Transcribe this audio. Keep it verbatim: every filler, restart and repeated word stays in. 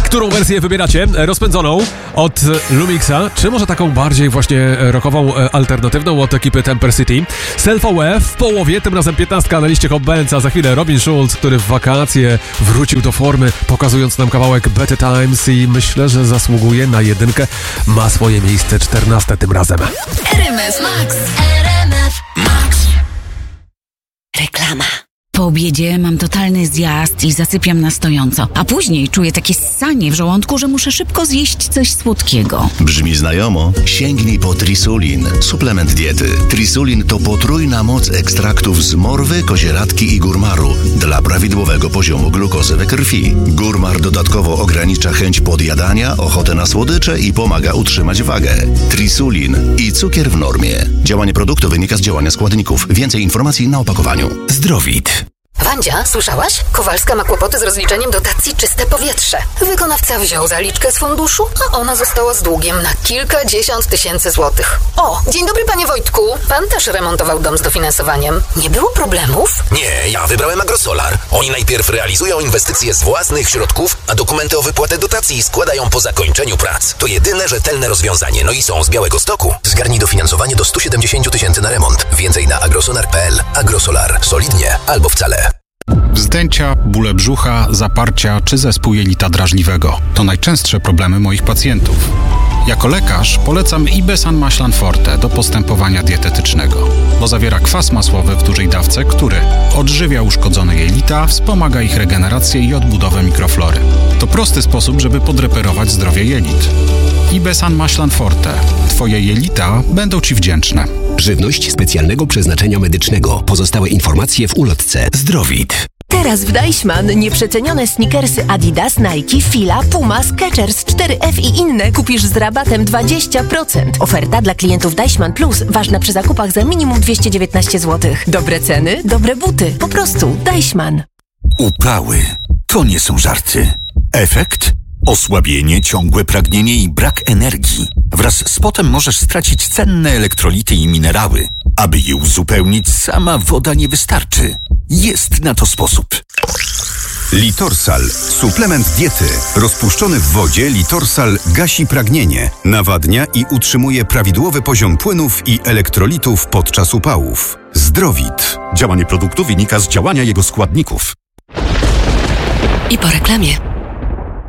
Którą wersję wybieracie? Rozpędzoną od Lumixa, czy może taką bardziej właśnie rockową, alternatywną od ekipy Temper City? Self-Aware w połowie, tym razem piętnastka na liście Hot Bandsa, za chwilę Robin Schulz, który w wakacje wrócił do formy, pokazując nam kawałek Better Times i myślę, że zasługuje na jedynkę. Ma swoje miejsce czternaste tym razem. R M F Max. R M F Max. Reklama. Po obiedzie mam totalny zjazd i zasypiam na stojąco, a później czuję takie ssanie w żołądku, że muszę szybko zjeść coś słodkiego. Brzmi znajomo? Sięgnij po Trisulin, suplement diety. Trisulin to potrójna moc ekstraktów z morwy, kozieradki i górmaru dla prawidłowego poziomu glukozy we krwi. Górmar dodatkowo ogranicza chęć podjadania, ochotę na słodycze i pomaga utrzymać wagę. Trisulin i cukier w normie. Działanie produktu wynika z działania składników. Więcej informacji na opakowaniu. Zdrowit. Wandzia, słyszałaś? Kowalska ma kłopoty z rozliczeniem dotacji Czyste Powietrze. Wykonawca wziął zaliczkę z funduszu, a ona została z długiem na kilkadziesiąt tysięcy złotych. O, dzień dobry panie Wojtku. Pan też remontował dom z dofinansowaniem. Nie było problemów? Nie, ja wybrałem Agrosolar. Oni najpierw realizują inwestycje z własnych środków, a dokumenty o wypłatę dotacji składają po zakończeniu prac. To jedyne rzetelne rozwiązanie, no i są z Białegostoku. Zgarnij dofinansowanie do stu siedemdziesięciu tysięcy na remont. Więcej na agrosolar kropka p l. Agrosolar. Solidnie albo wcale. Wzdęcia, bóle brzucha, zaparcia czy zespół jelita drażliwego to najczęstsze problemy moich pacjentów. Jako lekarz polecam Ibesan Maślan Forte do postępowania dietetycznego, bo zawiera kwas masłowy w dużej dawce, który odżywia uszkodzone jelita, wspomaga ich regenerację i odbudowę mikroflory. To prosty sposób, żeby podreperować zdrowie jelit. Ibesan Maślan Forte. Twoje jelita będą Ci wdzięczne. Żywność specjalnego przeznaczenia medycznego. Pozostałe informacje w ulotce. Zdrowit. Teraz w Deichmann nieprzecenione sneakersy Adidas, Nike, Fila, Puma, Skechers, cztery F i inne kupisz z rabatem dwadzieścia procent. Oferta dla klientów Deichmann Plus ważna przy zakupach za minimum dwieście dziewiętnaście złotych. Dobre ceny, dobre buty. Po prostu Deichmann. Upały to nie są żarty. Efekt? Osłabienie, ciągłe pragnienie i brak energii. Wraz z potem możesz stracić cenne elektrolity i minerały. Aby je uzupełnić, sama woda nie wystarczy. Jest na to sposób. Litorsal. Suplement diety. Rozpuszczony w wodzie Litorsal gasi pragnienie, nawadnia i utrzymuje prawidłowy poziom płynów i elektrolitów podczas upałów. Zdrowit. Działanie produktu wynika z działania jego składników. I po reklamie.